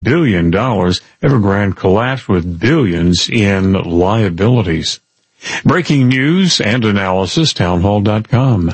billion. Evergrande collapsed with billions in liabilities. Breaking news and analysis, townhall.com.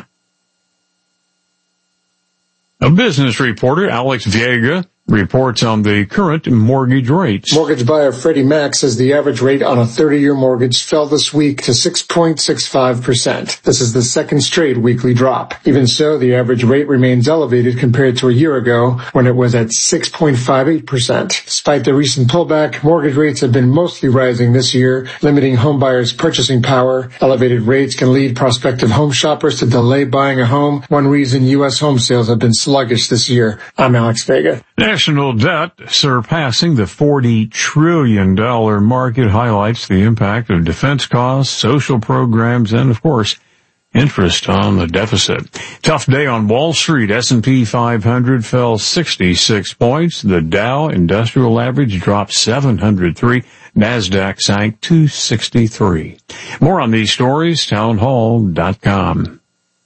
A business reporter, Alex Viega, reports on the current mortgage rates. Mortgage buyer Freddie Mac says the average rate on a 30-year mortgage fell this week to 6.65%. This is the second straight weekly drop. Even so, the average rate remains elevated compared to a year ago when it was at 6.58%. Despite the recent pullback, mortgage rates have been mostly rising this year, limiting home buyers' purchasing power. Elevated rates can lead prospective home shoppers to delay buying a home. One reason U.S. home sales have been sluggish this year. I'm Alex Vega. National debt surpassing the $40 trillion market highlights the impact of defense costs, social programs, and, of course, interest on the deficit. Tough day on Wall Street. S&P 500 fell 66 points. The Dow Industrial Average dropped 703. NASDAQ sank 263. More on these stories, townhall.com.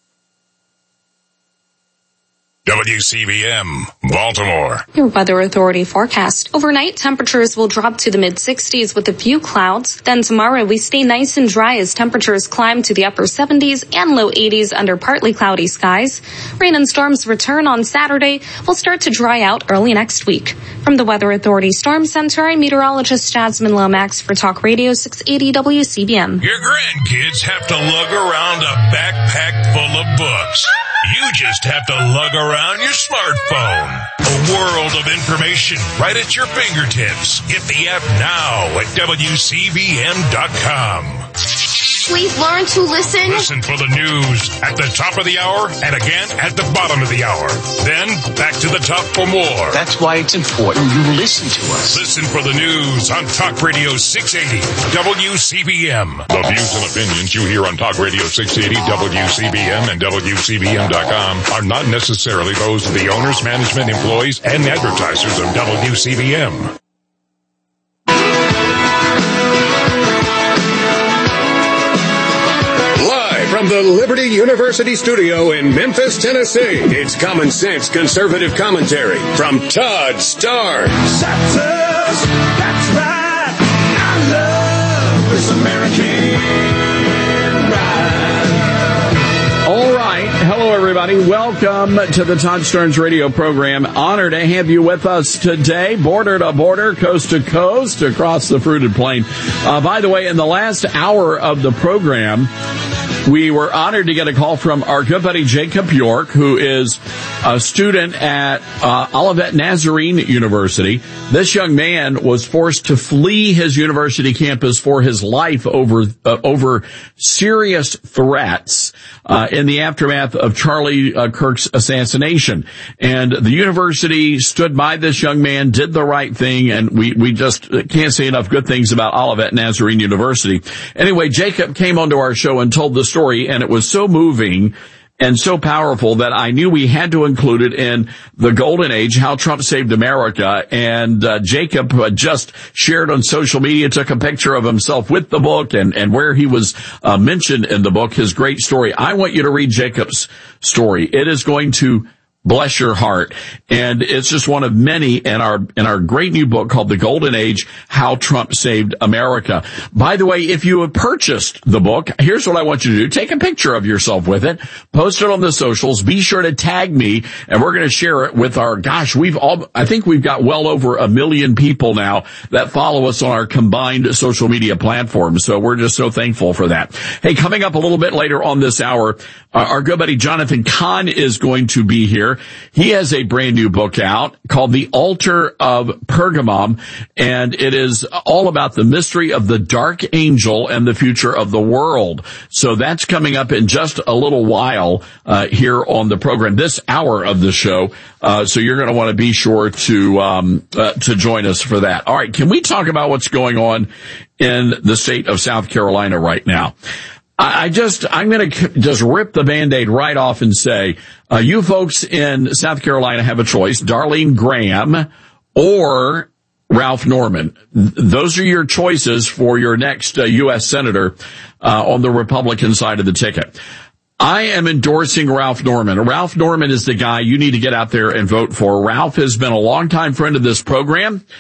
WCBM, Baltimore. Your Weather Authority forecast. Overnight, temperatures will drop to the mid-60s with a few clouds. Then tomorrow, we stay nice and dry as temperatures climb to the upper 70s and low 80s under partly cloudy skies. Rain and storms return on Saturday. Will start to dry out early next week. From the Weather Authority Storm Center, I'm meteorologist Jasmine Lomax for Talk Radio 680 WCBM. Your grandkids have to lug around a backpack full of books. You just have to lug around your smartphone. A world of information right at your fingertips. Get the app now at WCBM.com. We've learned to listen. Listen for the news at the top of the hour and again at the bottom of the hour. Then back to the top for more. That's why it's important you listen to us. Listen for the news on Talk Radio 680 WCBM. The views and opinions you hear on Talk Radio 680 WCBM and WCBM.com are not necessarily those of the owners, management, employees, and advertisers of WCBM. From the Liberty University studio in Memphis, Tennessee, it's Common Sense Conservative Commentary from Todd Starnes. That's right. I love this American ride. All right. Hello, everybody. Welcome to the Todd Starnes radio program. Honored to have you with us today, border to border, coast to coast, across the fruited plain. By the way, in the last hour of the program, we were honored to get a call from our good buddy Jacob York, who is a student at Olivet Nazarene University. This young man was forced to flee his university campus for his life over serious threats in the aftermath of Charlie Kirk's assassination. And the university stood by this young man, did the right thing, and we just can't say enough good things about Olivet Nazarene University. Anyway, Jacob came onto our show and told the story, and it was so moving and so powerful that I knew we had to include it in the Golden Age, How Trump Saved America. And Jacob just shared on social media, took a picture of himself with the book and where he was mentioned in the book, his great story. I want you to read Jacob's story. It is going to bless your heart. And it's just one of many in our great new book called The Golden Age, How Trump Saved America. By the way, if you have purchased the book, here's what I want you to do. Take a picture of yourself with it, post it on the socials, be sure to tag me, and we're going to share it with I think we've got well over 1 million people now that follow us on our combined social media platforms. So we're just so thankful for that. Hey, coming up a little bit later on this hour, our good buddy Jonathan Cahn is going to be here. He has a brand new book out called The Altar of Pergamum, and it is all about the mystery of the dark angel and the future of the world. So that's coming up in just a little while here on the program, this hour of the show. So you're going to want to be sure to join us for that. All right, can we talk about what's going on in the state of South Carolina right now? I'm going to just rip the Band-Aid right off and say, you folks in South Carolina have a choice, Darlene Graham or Ralph Norman. Those are your choices for your next U.S. Senator on the Republican side of the ticket. I am endorsing Ralph Norman. Ralph Norman is the guy you need to get out there and vote for. Ralph has been a longtime friend of this program.